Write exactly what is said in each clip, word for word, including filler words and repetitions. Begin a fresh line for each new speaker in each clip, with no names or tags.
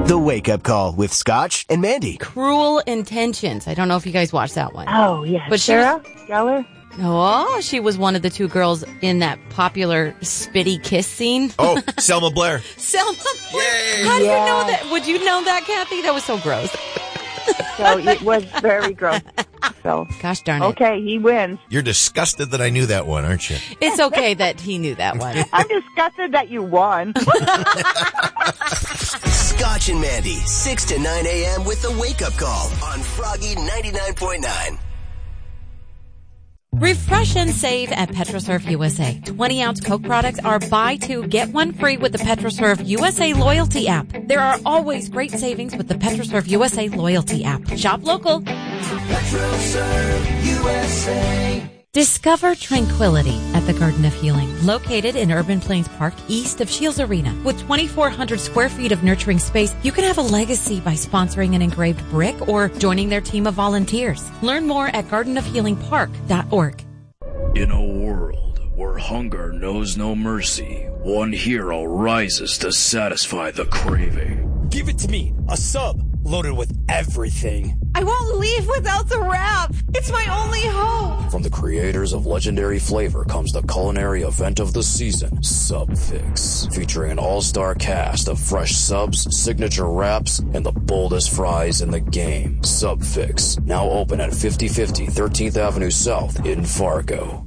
The Wake Up Call with Scotch and Mandy.
Cruel Intentions. I don't know if you guys watched that one.
Oh, yes.
But she
Sarah
was,
Gellar?
Oh, she was one of the two girls in that popular spitty kiss scene.
Oh, Selma Blair.
Selma Blair.
Yay.
How do
Yeah.
you know that? Would you know that, Kathy? That was so gross.
So it was very gross. So,
Gosh darn it.
okay, he wins.
You're disgusted that I knew that one, aren't you?
It's okay that he knew that one.
I'm disgusted that you won.
Scotch and Mandy, six to nine a.m. with The Wake Up Call on Froggy ninety-nine point nine.
Refresh and save at PetroServe U S A. twenty ounce Coke products are buy two, get one free with the PetroServe U S A loyalty app. There are always great savings with the PetroServe U S A loyalty app. Shop local.
PetroServe U S A.
Discover tranquility at the Garden of Healing, located in Urban Plains Park, east of Shields Arena. With twenty-four hundred square feet of nurturing space, you can have a legacy by sponsoring an engraved brick or joining their team of volunteers. Learn more at garden of healing park dot org.
In a world where hunger knows no mercy, one hero rises to satisfy the craving.
Give it to me, a sub loaded with everything.
I won't leave without the wrap. It's my only hope.
From the creators of legendary flavor comes the culinary event of the season, Sub Fix, featuring an all-star cast of fresh subs, signature wraps, and the boldest fries in the game. Sub Fix, now open at fifty fifty thirteenth Avenue South in Fargo.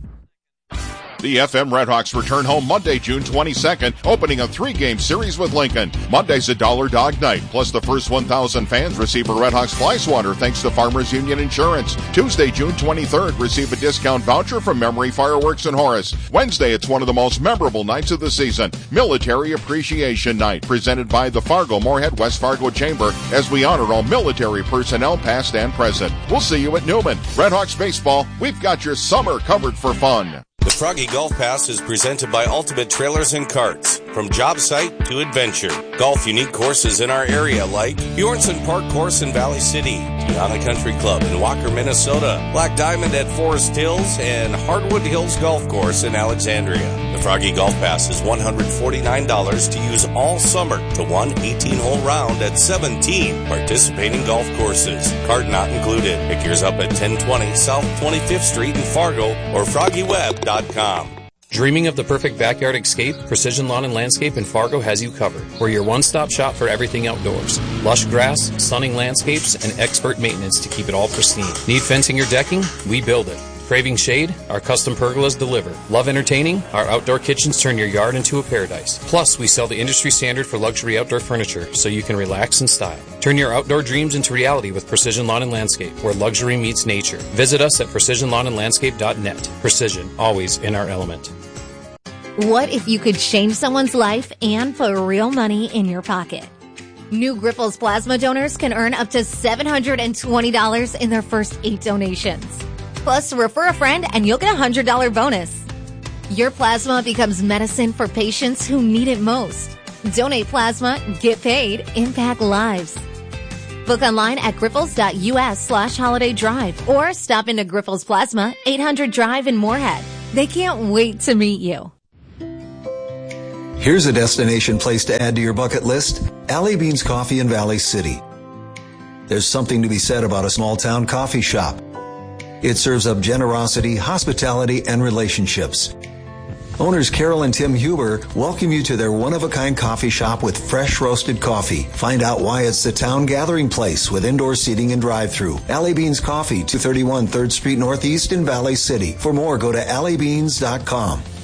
The F M Redhawks return home Monday, June twenty-second, opening a three-game series with Lincoln. Monday's a Dollar Dog Night, plus the first one thousand fans receive a Redhawks fly swatter thanks to Farmers Union Insurance. Tuesday, June twenty-third, receive a discount voucher from Memory Fireworks in Horace. Wednesday, it's one of the most memorable nights of the season, Military Appreciation Night, presented by the Fargo Moorhead West Fargo Chamber, as we honor all military personnel past and present. We'll see you at Newman. Redhawks Baseball, we've got your summer covered for fun.
The Froggy Golf Pass is presented by Ultimate Trailers and Carts. From job site to adventure. Golf unique courses in our area like Bjornson Park Course in Valley City, Tiana Country Club in Walker, Minnesota, Black Diamond at Forest Hills, and Hardwood Hills Golf Course in Alexandria. The Froggy Golf Pass is one hundred forty-nine dollars to use all summer to one eighteen-hole round at seventeen participating golf courses. Cart not included. Pick yours up at ten twenty South twenty-fifth Street in Fargo or froggy web dot com.
Dreaming of the perfect backyard escape? Precision Lawn and Landscape in Fargo has you covered. We're your one-stop shop for everything outdoors. Lush grass, sunning landscapes, and expert maintenance to keep it all pristine. Need fencing or decking? We build it. Craving shade? Our custom pergolas deliver. Love entertaining? Our outdoor kitchens turn your yard into a paradise. Plus, we sell the industry standard for luxury outdoor furniture, so you can relax in style. Turn your outdoor dreams into reality with Precision Lawn and Landscape, where luxury meets nature. Visit us at precision lawn and landscape dot net. Precision, always in our element.
What if you could change someone's life and put real money in your pocket? New Grifols plasma donors can earn up to seven hundred twenty dollars in their first eight donations. Plus, refer a friend and you'll get a one hundred dollars bonus. Your plasma becomes medicine for patients who need it most. Donate plasma, get paid, impact lives. Book online at grifols.us slash holiday drive or stop into Grifols Plasma, eight hundred Drive in Moorhead. They can't wait to meet you.
Here's a destination place to add to your bucket list, Alley Beans Coffee in Valley City. There's something to be said about a small town coffee shop. It serves up generosity, hospitality, and relationships. Owners Carol and Tim Huber welcome you to their one-of-a-kind coffee shop with fresh roasted coffee. Find out why it's the town gathering place with indoor seating and drive-thru. Alley Beans Coffee, two thirty-one third Street Northeast in Valley City. For more, go to alley beans dot com.